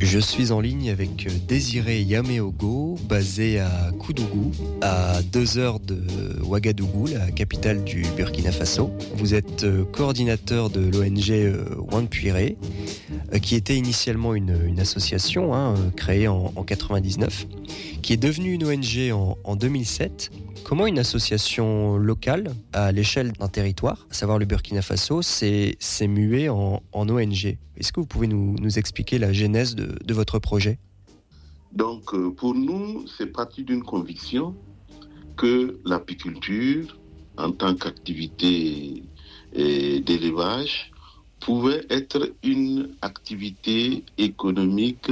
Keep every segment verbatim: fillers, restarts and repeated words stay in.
Je suis en ligne avec Désiré Yameogo, basé à Koudougou, à deux heures de Ouagadougou, la capitale du Burkina Faso. Vous êtes coordinateur de l'O N G Wanpwiré, qui était initialement une, une association hein, créée en, en quatre-vingt-dix-neuf, qui est devenue une O N G en, en deux mille sept. Comment une association locale, à l'échelle d'un territoire, à savoir le Burkina Faso, s'est, s'est muée en, en O N G? Est-ce que vous pouvez nous, nous expliquer la genèse de, de votre projet? Donc, euh, pour nous, c'est parti d'une conviction que l'apiculture, en tant qu'activité euh, d'élevage, pouvait être une activité économique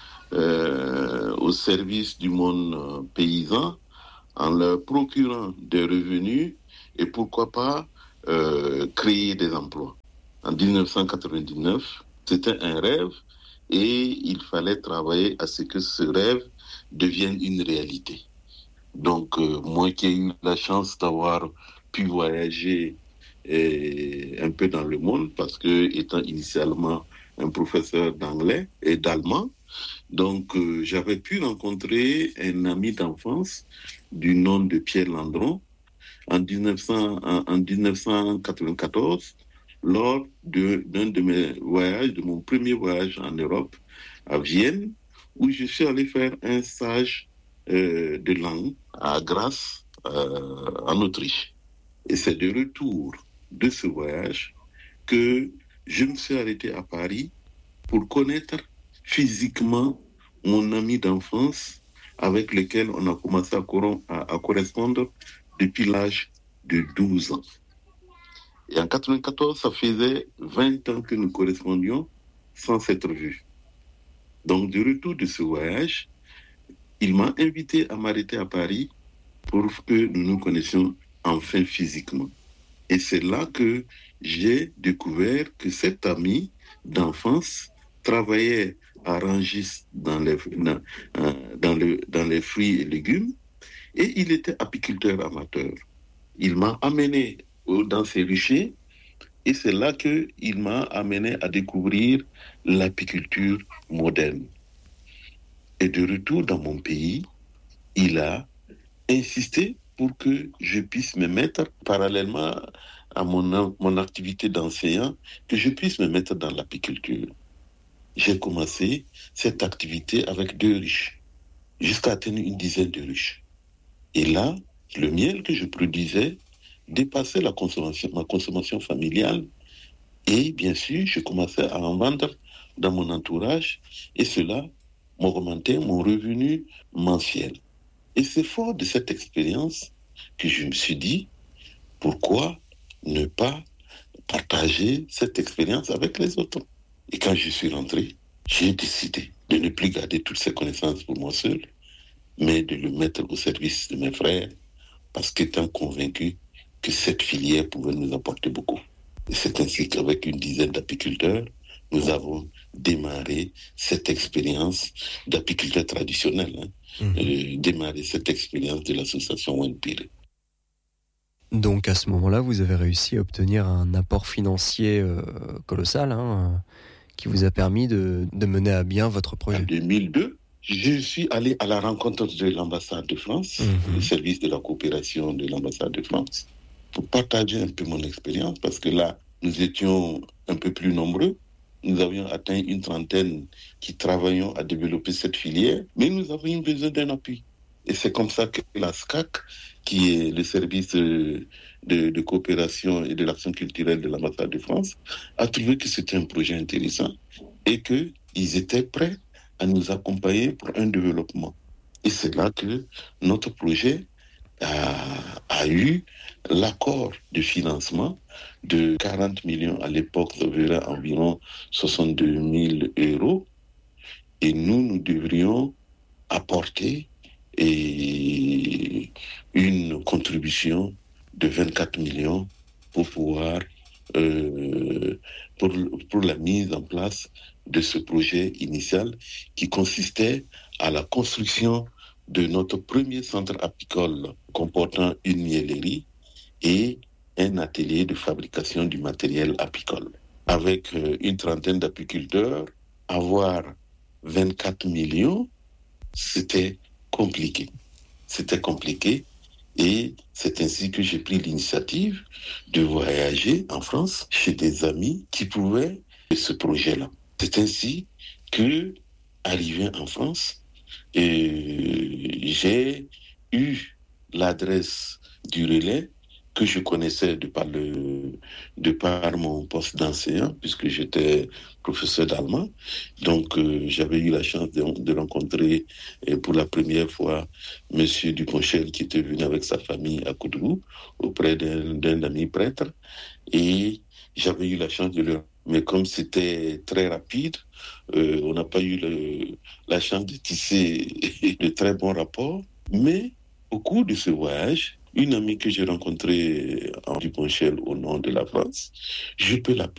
euh, au service du monde paysan, en leur procurant des revenus et pourquoi pas euh, créer des emplois. En dix-neuf cent quatre-vingt-dix-neuf, c'était un rêve et il fallait travailler à ce que ce rêve devienne une réalité. Donc, euh, moi qui ai eu la chance d'avoir pu voyager euh, un peu dans le monde, parce que étant initialement un professeur d'anglais et d'allemand, donc euh, j'avais pu rencontrer un ami d'enfance du nom de Pierre Landron en, dix-neuf cents, en, en dix-neuf cent quatre-vingt-quatorze, lors de, d'un de mes voyages, de mon premier voyage en Europe, à Vienne, où je suis allé faire un stage euh, de langue à Grasse, euh, en Autriche. Et c'est de retour de ce voyage que je me suis arrêté à Paris pour connaître physiquement mon ami d'enfance avec lequel on a commencé à, cor- à, à correspondre depuis l'âge de douze ans. Et en quatre-vingt-quatorze, ça faisait vingt ans que nous correspondions sans s'être vus. Donc, du retour de ce voyage, il m'a invité à m'arrêter à Paris pour que nous nous connaissions enfin physiquement. Et c'est là que j'ai découvert que cet ami d'enfance travaillait à Rungis dans les, dans, dans, le, dans les fruits et légumes, et il était apiculteur amateur. Il m'a amené dans ses ruchers, et c'est là qu'il m'a amené à découvrir l'apiculture moderne. Et de retour dans mon pays, il a insisté pour que je puisse me mettre, parallèlement à mon, mon activité d'enseignant, que je puisse me mettre dans l'apiculture. J'ai commencé cette activité avec deux ruches, jusqu'à atteindre une dizaine de ruches. Et là, le miel que je produisais dépassait la consommation, ma consommation familiale. Et bien sûr, je commençais à en vendre dans mon entourage. Et cela m'augmentait mon revenu mensuel. Et c'est fort de cette expérience que je me suis dit, pourquoi ne pas partager cette expérience avec les autres? Et quand je suis rentré, j'ai décidé de ne plus garder toutes ces connaissances pour moi seul, mais de le mettre au service de mes frères, parce qu'étant convaincu que cette filière pouvait nous apporter beaucoup. Et c'est ainsi qu'avec une dizaine d'apiculteurs, nous avons démarré cette expérience d'apiculteur traditionnel, hein, mmh. euh, démarré cette expérience de l'association Wanpwiré. Donc à ce moment-là, vous avez réussi à obtenir un apport financier euh, colossal, hein, qui vous a permis de, de mener à bien votre projet. En deux mille deux, je suis allé à la rencontre de l'ambassade de France, mmh. le service de la coopération de l'ambassade de France, pour partager un peu mon expérience, parce que là, nous étions un peu plus nombreux. Nous avions atteint une trentaine qui travaillions à développer cette filière, mais nous avions besoin d'un appui. Et c'est comme ça que la S C A C, qui est le service de, de, de coopération et de l'action culturelle de l'ambassade de France, a trouvé que c'était un projet intéressant et qu'ils étaient prêts à nous accompagner pour un développement. Et c'est là que notre projet a, a eu l'accord de financement de quarante millions à l'époque, ça verrait environ soixante-deux mille euros. Et nous, nous devrions apporter et une contribution de vingt-quatre millions pour pouvoir euh, pour, pour la mise en place de ce projet initial qui consistait à la construction de notre premier centre apicole comportant une miellerie et un atelier de fabrication du matériel apicole. Avec euh, une trentaine d'apiculteurs, avoir vingt-quatre millions, c'était compliqué. C'était compliqué et c'est ainsi que j'ai pris l'initiative de voyager en France chez des amis qui pouvaient ce projet-là. C'est ainsi que, arrivé en France, et j'ai eu l'adresse du relais que je connaissais de par, le, de par mon poste d'enseignant, puisque j'étais professeur d'allemand. Donc, euh, j'avais eu la chance de, de rencontrer euh, pour la première fois M. Duponchel, qui était venu avec sa famille à Koudougou, auprès d'un, d'un ami prêtre. Et j'avais eu la chance de le... Mais comme c'était très rapide, euh, on n'a pas eu le, la chance de tisser de très bons rapports. Mais au cours de ce voyage, une amie que j'ai rencontrée en Duponchel au nord de la France, je peux l'appeler